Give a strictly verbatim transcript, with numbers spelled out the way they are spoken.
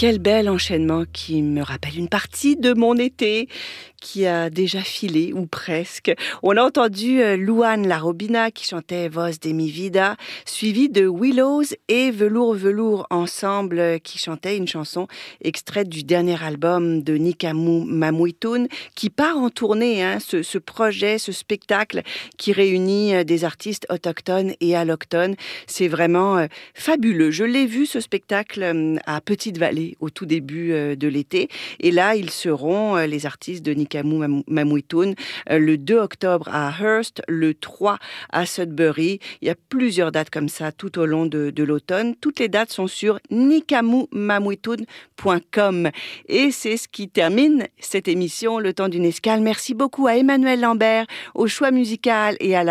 Quel bel enchaînement qui me rappelle une partie de mon été qui a déjà filé, ou presque. On a entendu euh, Luan La Robina qui chantait Voz de mi vida, suivi de Willows et Velours Velours ensemble euh, qui chantait une chanson extraite du dernier album de Nikamu Mamuitun qui part en tournée, hein, ce, ce projet, ce spectacle qui réunit euh, des artistes autochtones et allochtones. C'est vraiment euh, fabuleux. Je l'ai vu ce spectacle euh, à Petite-Vallée au tout début euh, de l'été et là ils seront, euh, les artistes de Nikamu Mamuitun, euh, le deux octobre à Hearst, le trois à Sudbury. Il y a plusieurs dates comme ça tout au long de, de l'automne. Toutes les dates sont sur nikamu mamuitun point com. Et c'est ce qui termine cette émission, Le Temps d'une escale. Merci beaucoup à Emmanuel Lambert, au choix musical et à la